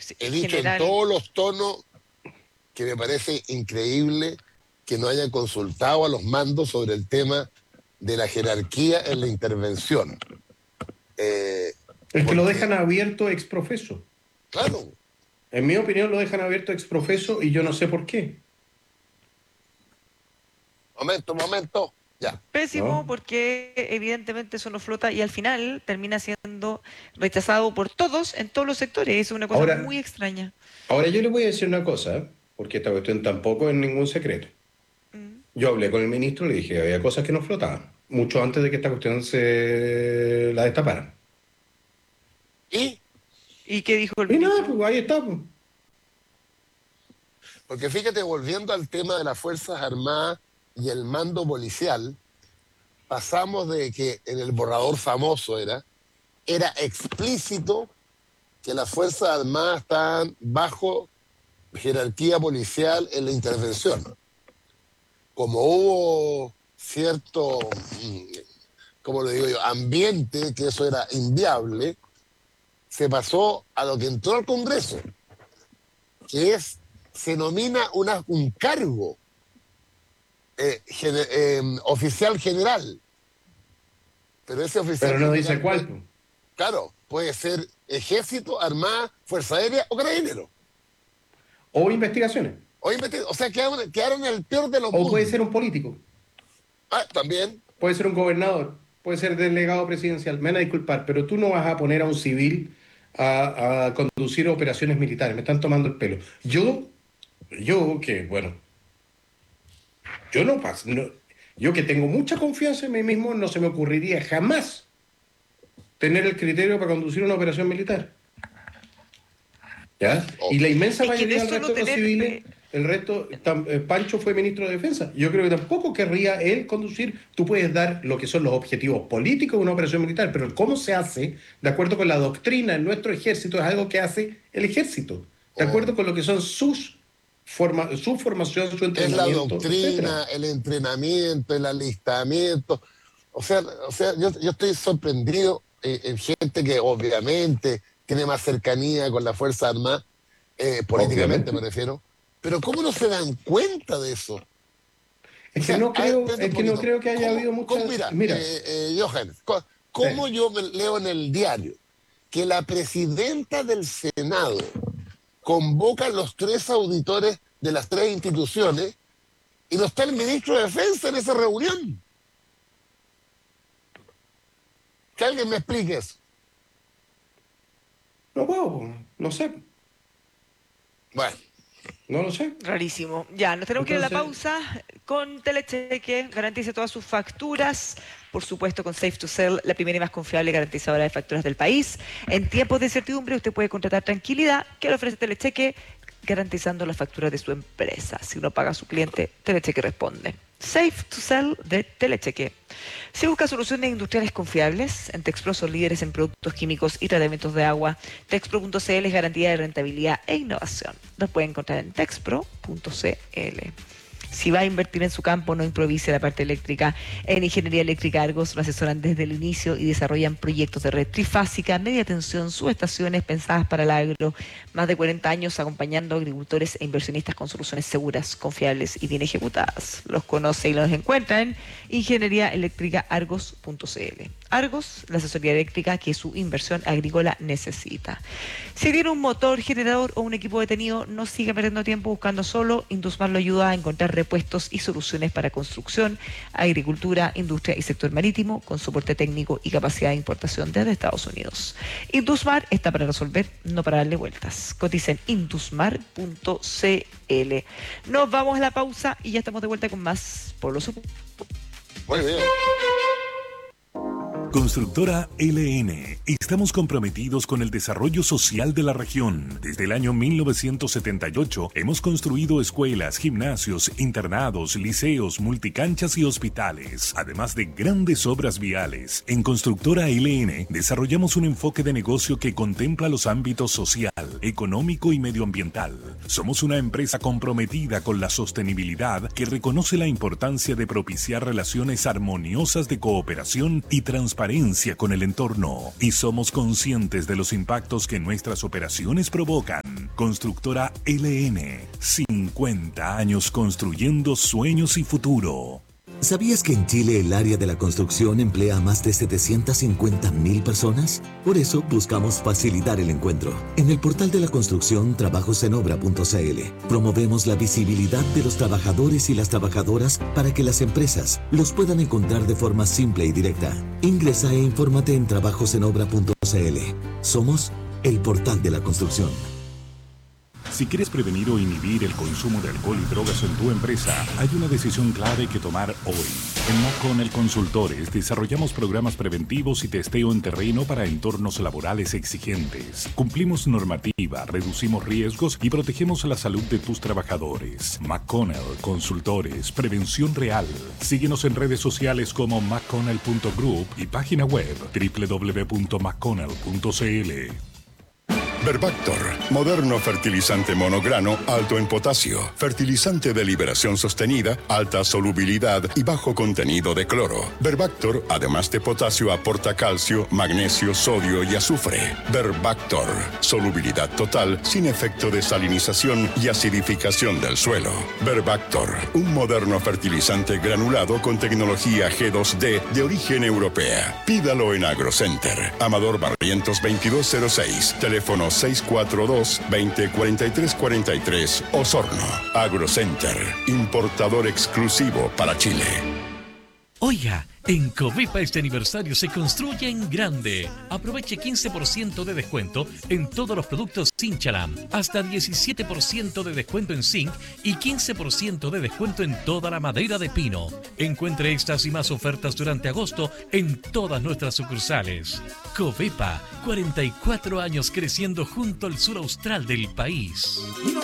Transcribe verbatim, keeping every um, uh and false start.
He en dicho general... en todos los tonos que me parece increíble que no hayan consultado a los mandos sobre el tema de la jerarquía en la intervención. Eh, es que porque, lo dejan abierto ex profeso. Claro. En mi opinión lo dejan abierto ex profeso y yo no sé por qué. Momento, momento. Ya. Pésimo, ¿No? porque evidentemente eso no flota y al final termina siendo rechazado por todos en todos los sectores. Es una cosa Ahora, muy extraña. ahora yo le voy a decir una cosa, porque esta cuestión tampoco es ningún secreto. Mm. Yo hablé con el ministro y le dije que había cosas que no flotaban, mucho antes de que esta cuestión se la destapara. ¿Y? ¿Y qué dijo el Y nada, ministro? pues ahí está. Pues. Porque fíjate, volviendo al tema de las Fuerzas Armadas y el mando policial, pasamos de que en el borrador famoso era, era explícito que las Fuerzas Armadas estaban bajo jerarquía policial en la intervención. Como hubo cierto, como le digo yo, ambiente, que eso era inviable, se pasó a lo que entró al Congreso, que es, se nomina una, un cargo eh, gener, eh, oficial general. Pero ese oficial Pero no general dice cuál. puede, Pues. claro, puede ser Ejército, Armada, Fuerza Aérea o Carabineros. O investigaciones. O, o sea, quedaron, quedaron en el peor de los O mundos. puede ser un político. Ah, también. Puede ser un gobernador. Puede ser delegado presidencial. Me van a disculpar, pero tú no vas a poner a un civil a, a conducir operaciones militares. Me están tomando el pelo. Yo, yo que, bueno, yo no paso. No, yo que tengo mucha confianza en mí mismo, no se me ocurriría jamás tener el criterio para conducir una operación militar. ¿Ya? Oh. Y la inmensa Es que mayoría de del eso resto no de los tener- civiles, el resto, tam- eh, Pancho fue ministro de Defensa. Yo creo que tampoco querría él conducir. Tú puedes dar lo que son los objetivos políticos de una operación militar, pero el cómo se hace, de acuerdo con la doctrina en nuestro ejército, es algo que hace el ejército. De Oh. acuerdo con lo que son sus forma, su formación, su Es la entrenamiento, doctrina, etcétera. el entrenamiento, el alistamiento. O sea, o sea yo, yo estoy sorprendido eh, en gente que obviamente tiene más cercanía con la Fuerza Armada, eh, políticamente Obviamente. me refiero. Pero ¿cómo no se dan cuenta de eso? Es O que sea, no a ver, creo, espérate es un que no poquito. creo que haya ¿Cómo- habido cómo- muchas. Mira, Mira, eh, eh, Johan, co- ¿cómo Sí. yo me leo en el diario que la presidenta del Senado convoca a los tres auditores de las tres instituciones y no está el ministro de Defensa en esa reunión? Que alguien me explique eso. no puedo, no sé, Bueno, no lo sé. Rarísimo. Ya, nos tenemos que ir a la Entonces- pausa con Telecheque. Garantice todas sus facturas. Por supuesto, con Safe to Sell, la primera y más confiable garantizadora de facturas del país. En tiempos de incertidumbre, usted puede contratar tranquilidad que le ofrece Telecheque, garantizando las facturas de su empresa. Si uno paga a su cliente, Telecheque responde. Safe to Sell de Telecheque. Si busca soluciones industriales confiables, en Texpro son líderes en productos químicos y tratamientos de agua. Texpro punto c l es garantía de rentabilidad e innovación. Los puede encontrar en texpro punto c l. Si va a invertir en su campo, no improvise la parte eléctrica. En Ingeniería Eléctrica Argos lo asesoran desde el inicio y desarrollan proyectos de red trifásica, media tensión, subestaciones pensadas para el agro. Más de cuarenta años acompañando a agricultores e inversionistas con soluciones seguras, confiables y bien ejecutadas. Los conoce y los encuentra en ingeniería eléctrica argos punto c l. Argos, la asesoría eléctrica que su inversión agrícola necesita. Si tiene un motor, generador o un equipo detenido, no siga perdiendo tiempo buscando solo. Indusmar lo ayuda a encontrar repuestos y soluciones para construcción, agricultura, industria y sector marítimo, con soporte técnico y capacidad de importación desde Estados Unidos. Indusmar está para resolver, no para darle vueltas. Cotiza en indusmar punto c l. Nos vamos a la pausa y ya estamos de vuelta con más por los muy bien. Constructora L N. Estamos comprometidos con el desarrollo social de la región. Desde el año mil novecientos setenta y ocho hemos construido escuelas, gimnasios, internados, liceos, multicanchas y hospitales, además de grandes obras viales. En Constructora L N desarrollamos un enfoque de negocio que contempla los ámbitos social, económico y medioambiental. Somos una empresa comprometida con la sostenibilidad que reconoce la importancia de propiciar relaciones armoniosas de cooperación y transparencia con el entorno, y somos conscientes de los impactos que nuestras operaciones provocan. Constructora L N. cincuenta años construyendo sueños y futuro. ¿Sabías que en Chile el área de la construcción emplea a más de setecientas cincuenta mil personas? Por eso buscamos facilitar el encuentro. En el portal de la construcción trabajos en obra punto c l promovemos la visibilidad de los trabajadores y las trabajadoras para que las empresas los puedan encontrar de forma simple y directa. Ingresa e infórmate en trabajos en obra punto c l. Somos el portal de la construcción. Si quieres prevenir o inhibir el consumo de alcohol y drogas en tu empresa, hay una decisión clave que tomar hoy. En McConnell Consultores desarrollamos programas preventivos y testeo en terreno para entornos laborales exigentes. Cumplimos normativa, reducimos riesgos y protegemos la salud de tus trabajadores. McConnell Consultores, prevención real. Síguenos en redes sociales como mcconnell punto group y página web doble u doble u doble u punto mcconnell punto c l. Verbactor, moderno fertilizante monograno alto en potasio, fertilizante de liberación sostenida, alta solubilidad y bajo contenido de cloro. Verbactor, además de potasio, aporta calcio, magnesio, sodio y azufre. Verbactor, solubilidad total, sin efecto de salinización y acidificación del suelo. Verbactor, un moderno fertilizante granulado con tecnología G dos D de origen europea. Pídalo en AgroCenter. Amador Barrientos veintidós cero seis, teléfono seis cuatro dos, veinte, cuarenta y tres cuarenta y tres, Osorno. AgroCenter, importador exclusivo para Chile. Oiga, en Covepa este aniversario se construye en grande. Aproveche quince por ciento de descuento en todos los productos Sinchalam, hasta diecisiete por ciento de descuento en zinc y quince por ciento de descuento en toda la madera de pino. Encuentre estas y más ofertas durante agosto en todas nuestras sucursales. Covepa, cuarenta y cuatro años creciendo junto al sur austral del país.